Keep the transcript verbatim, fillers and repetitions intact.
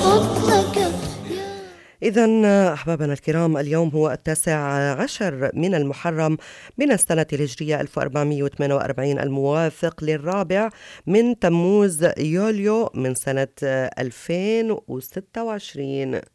فضلك. إذن أحبابنا الكرام، اليوم هو التاسع عشر من المحرم من السنة الهجرية ألف وأربعمائة وثمانية وأربعين، الموافق للرابع من تموز يوليو من سنة ألفين وستة وعشرين.